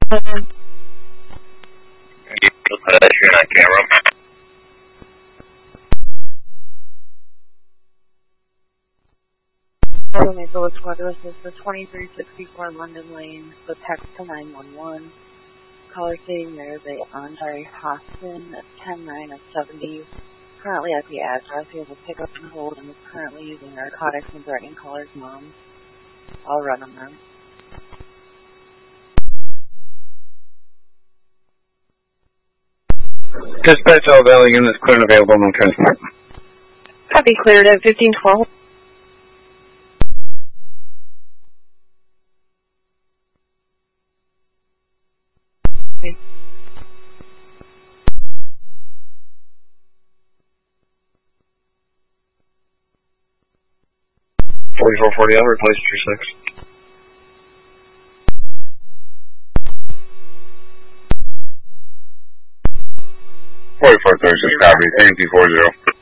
You're on camera. Maple Squad, this is the 2364 London Lane, the text to 911. Caller stating there is a Andre Hostin at 10-9 of 70, currently at the address. He has a pickup and hold and is currently using narcotics and threatening caller's mom. I'll run them then. Dispatch all Valley units clear and available, no transport. Copy, cleared at 1512. Okay. 4440 out, replace 36. 4436, copy, 3240.